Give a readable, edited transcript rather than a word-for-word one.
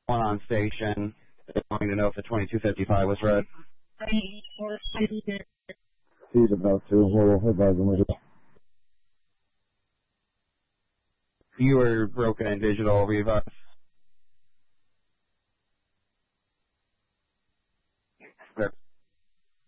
one on station. They're wanting to know if the 2255 was read. He's about to. We'll advise him later. You were broken in digital, Rivas.